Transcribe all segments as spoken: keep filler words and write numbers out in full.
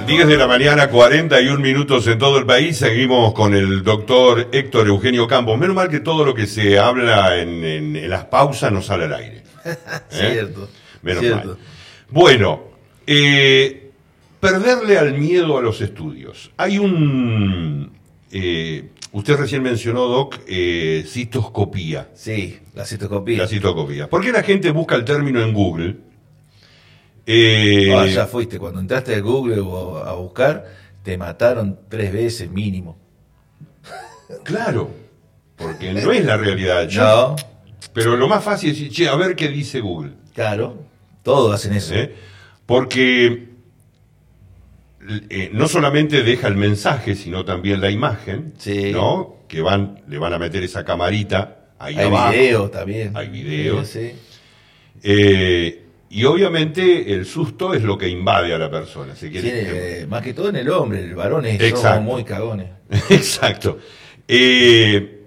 diez de la mañana, cuarenta y un minutos en todo el país. Seguimos con el doctor Héctor Eugenio Campos. Menos mal que todo lo que se habla en, en, en las pausas no sale al aire. ¿Eh? Cierto. Menos cierto. mal. Bueno, eh, perderle al miedo a los estudios. Hay un... Eh, usted recién mencionó, Doc, eh, citoscopía. Sí, la citoscopía. La citoscopía. ¿Por qué la gente busca el término en Google? Eh, Ah, ya fuiste. Cuando entraste a Google o a buscar, te mataron tres veces mínimo. Claro, porque no es la realidad. Yo, No. Pero lo más fácil es decir, che, a ver qué dice Google. Claro, todos hacen eso. ¿Eh? Porque eh, no solamente deja el mensaje, sino también la imagen, Sí. ¿no? Que van, le van a meter esa camarita ahí Hay abajo. videos también. Hay videos. Sí, sí. Eh, y obviamente el susto es lo que invade a la persona. ¿Se quiere? Sí, eh, más que todo en el hombre, el varón es Exacto. somos muy cagones. Exacto. Eh,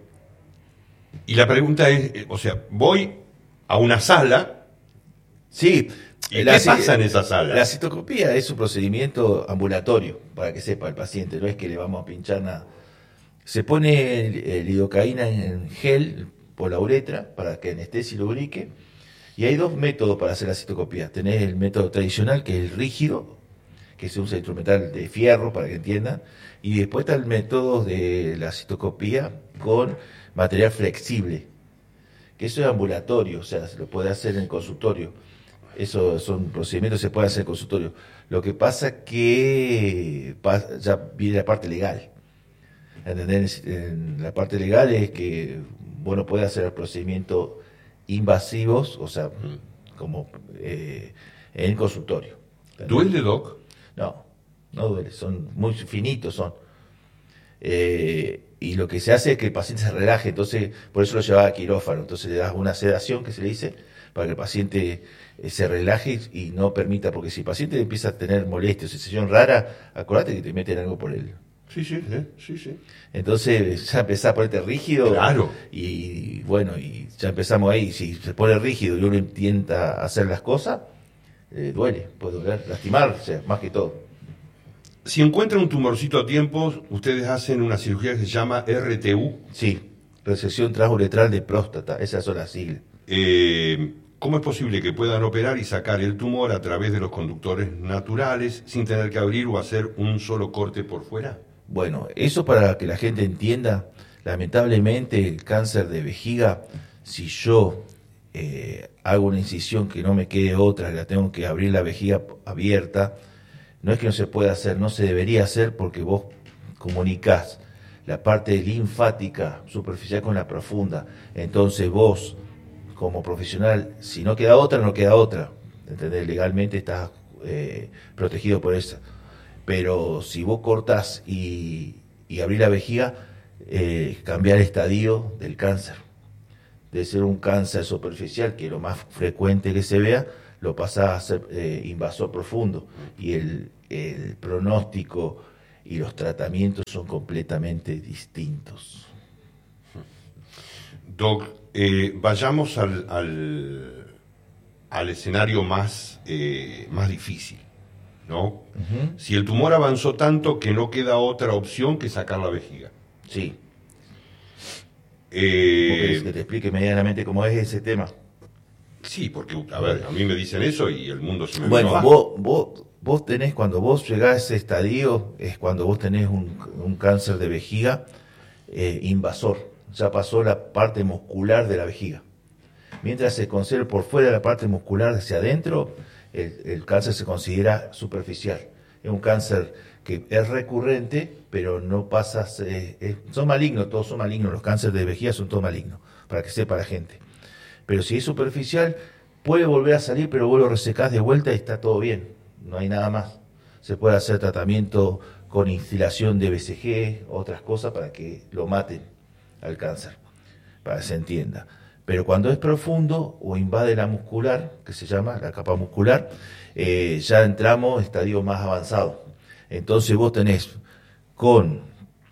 y la pregunta es, eh, o sea, voy a una sala. Sí. ¿Y la, qué pasa en esa sala? La citoscopía es un procedimiento ambulatorio, para que sepa el paciente, no es que le vamos a pinchar nada. Se pone eh, lidocaína en gel por la uretra para que anestesie y lubrique. Y hay dos métodos para hacer la citoscopía. Tenés el método tradicional, que es el rígido, que se usa instrumental de fierro, para que entiendan. Y después está el método de la citoscopía con material flexible, que eso es ambulatorio, o sea, se lo puede hacer en el consultorio. Esos son procedimientos que se pueden hacer en el consultorio. Lo que pasa que ya viene la parte legal. ¿Entendés? En la parte legal es que vos no podés hacer el procedimiento invasivos, o sea, como eh, en consultorio. ¿Entendés? ¿Duele, Doc? No, no duele, son muy finitos, son. Eh, y lo que se hace es que el paciente se relaje, entonces, por eso lo llevaba a quirófano, entonces le das una sedación, que se le dice, para que el paciente eh, se relaje y no permita, porque si el paciente empieza a tener molestias, sensación rara, acordate que te meten algo por él. Sí, sí, sí, sí, sí. Entonces ya empezás a ponerte rígido. Claro. Y bueno, y ya empezamos ahí. Si se pone rígido y uno intenta hacer las cosas, eh, duele, puede doler, lastimarse, más que todo. Si encuentra un tumorcito a tiempo, ustedes hacen una cirugía que se llama R T U. Sí, resección transuretral de próstata, esas son las siglas. Eh, ¿Cómo es posible que puedan operar y sacar el tumor a través de los conductores naturales sin tener que abrir o hacer un solo corte por fuera? Bueno, eso para que la gente entienda, lamentablemente el cáncer de vejiga, si yo eh, hago una incisión que no me quede otra, la tengo que abrir la vejiga abierta, no es que no se pueda hacer, no se debería hacer porque vos comunicás la parte linfática superficial con la profunda, entonces vos como profesional, si no queda otra, no queda otra, ¿entendés? Legalmente estás eh, protegido por eso. Pero si vos cortás y, y abrís la vejiga, eh, cambia el estadio del cáncer. De ser un cáncer superficial, que es lo más frecuente que se vea, lo pasás a ser eh, invasor profundo. Y el, el pronóstico y los tratamientos son completamente distintos. Doc, eh, vayamos al, al, al escenario más, eh, más difícil. ¿No? Uh-huh. Si el tumor avanzó tanto que no queda otra opción que sacar la vejiga. Sí. Eh, que te explique medianamente cómo es ese tema. Sí, porque, a ver, a mí me dicen eso y el mundo se me Bueno, vino vos, vos, vos tenés, cuando vos llegás a ese estadio, es cuando vos tenés un, un cáncer de vejiga eh, invasor. Ya pasó la parte muscular de la vejiga. Mientras se conserva por fuera la parte muscular hacia adentro, El, el cáncer se considera superficial. Es un cáncer que es recurrente, pero no pasa... Eh, eh, son malignos, todos son malignos. Los cánceres de vejiga son todos malignos, para que sepa la gente. Pero si es superficial, puede volver a salir, pero vos lo resecás de vuelta y está todo bien. No hay nada más. Se puede hacer tratamiento con instilación de B C G, otras cosas, para que lo maten al cáncer, para que se entienda. Pero cuando es profundo o invade la muscular, que se llama la capa muscular, eh, ya entramos a estadio más avanzado. Entonces vos tenés con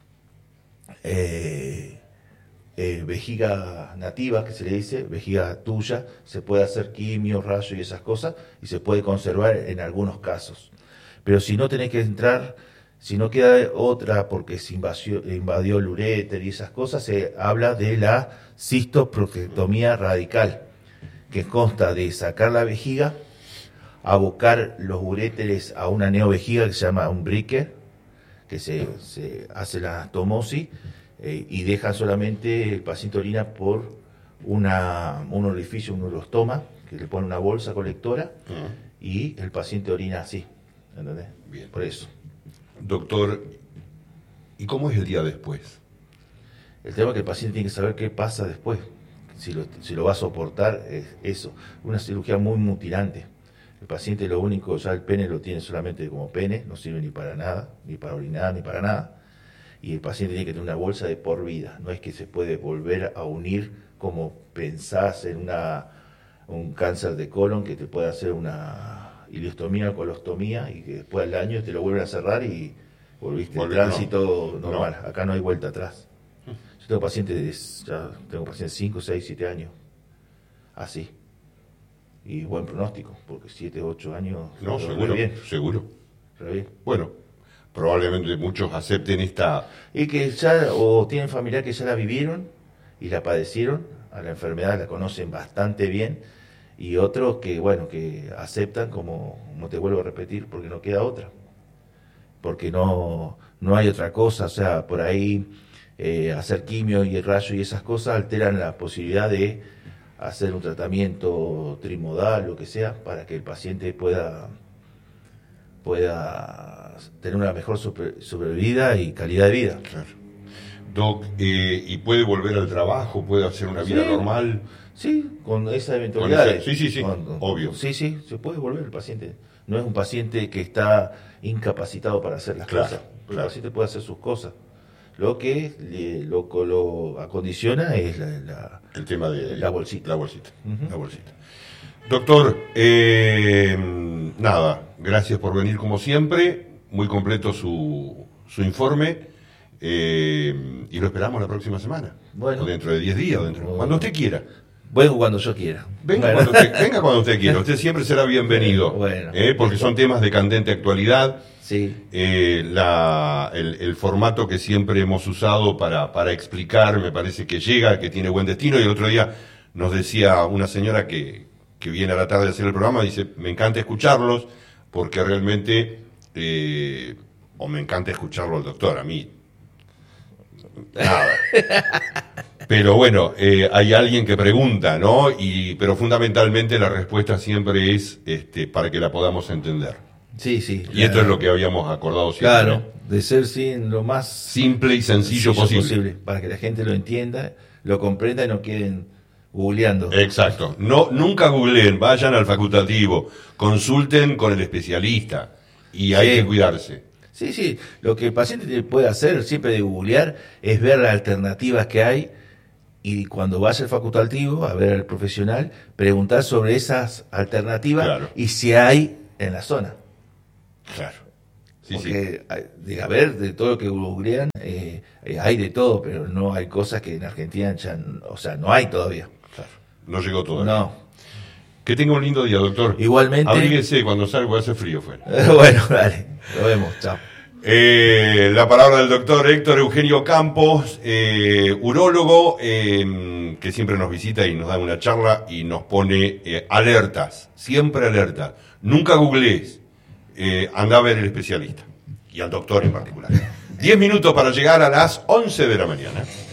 eh, eh, vejiga nativa, que se le dice, vejiga tuya, se puede hacer quimio, rayo y esas cosas, y se puede conservar en algunos casos. Pero si no tenés que entrar, si no queda otra porque se invadió, invadió el uréter y esas cosas, se habla de la cistoproktectomía radical, que consta de sacar la vejiga, abocar los uréteres a una neovejiga que se llama un brique, que se, se hace la anastomosis eh, y deja solamente el paciente orina por una, un orificio, un urostoma, que le pone una bolsa colectora uh-huh. y el paciente orina así, ¿entendés? Bien. Por eso. Doctor, ¿y cómo es el día después? El tema es que el paciente tiene que saber qué pasa después, si lo, si lo va a soportar, es eso. Una cirugía muy mutilante. El paciente lo único, ya el pene lo tiene solamente como pene, no sirve ni para nada, ni para orinar, ni para nada. Y el paciente tiene que tener una bolsa de por vida, no es que se puede volver a unir como pensás en una, un cáncer de colon que te puede hacer una ileostomía o colostomía y que después del año te lo vuelven a cerrar y volviste al tránsito no, normal. No. Acá no hay vuelta atrás. Yo tengo pacientes, ya tengo pacientes cinco, seis, siete años, así. Y buen pronóstico, porque siete, ocho años... No, seguro, bien. seguro. Re bien. Bueno, probablemente muchos acepten esta... Y que ya, o tienen familiar que ya la vivieron y la padecieron, a la enfermedad la conocen bastante bien, y otros que, bueno, que aceptan como, no te vuelvo a repetir, porque no queda otra. Porque no, no hay otra cosa, o sea, por ahí eh, hacer quimio y el rayo y esas cosas alteran la posibilidad de hacer un tratamiento trimodal, lo que sea, para que el paciente pueda pueda tener una mejor super, sobrevida y calidad de vida. Claro. Doc, eh, ¿y puede volver al trabajo? ¿Puede hacer una vida sí, normal? Sí, con esa eventualidad. Sí, sí, sí, con, obvio. Sí, sí, se puede volver el paciente. No es un paciente que está incapacitado para hacer las claro, cosas. Claro. El paciente puede hacer sus cosas. Lo que le, lo, lo acondiciona es la, la, el tema de la bolsita. La bolsita. Uh-huh. La bolsita. Doctor, eh, nada, gracias por venir como siempre. Muy completo su, su informe. Eh, y lo esperamos la próxima semana. Bueno. O dentro de diez días, o dentro, bueno. cuando usted quiera. Vengo cuando yo quiera. Venga, bueno. cuando usted, venga cuando usted quiera. Usted siempre será bienvenido. Bueno, eh, porque son temas de candente actualidad. Sí. Eh, la, el, el formato que siempre hemos usado para, para explicar me parece que llega, que tiene buen destino. Y el otro día nos decía una señora que, que viene a la tarde a hacer el programa, dice, me encanta escucharlos porque realmente, eh, o me encanta escucharlo al doctor, a mí nada. Pero bueno, eh, hay alguien que pregunta, ¿no? Y, pero fundamentalmente la respuesta siempre es este, para que la podamos entender. Sí, sí. Y esto es lo que habíamos acordado siempre. Claro, de ser sin lo más simple y sencillo, sencillo posible. posible. Para que la gente lo entienda, lo comprenda y no queden googleando. Exacto. No, nunca googleen, vayan al facultativo, consulten con el especialista y hay sí. que cuidarse. Sí, sí. Lo que el paciente puede hacer siempre de googlear es ver las alternativas que hay y cuando vaya al facultativo a ver al profesional, preguntar sobre esas alternativas claro. y si hay en la zona. Claro. Sí, Porque, sí. de, a ver, de todo lo que googlean, eh, hay de todo, pero no hay cosas que en Argentina ya, o sea, no hay todavía. Claro. No llegó todavía. No. Que tenga un lindo día, doctor. Igualmente. Abríguese cuando salga, hace frío fuera. Bueno, dale. Nos vemos. Chao. Eh, la palabra del doctor Héctor Eugenio Campos, eh, urólogo, eh, que siempre nos visita y nos da una charla y nos pone eh, alertas, siempre alertas. Nunca googlees, eh, anda a ver el especialista y al doctor en particular. Diez minutos para llegar a las once de la mañana.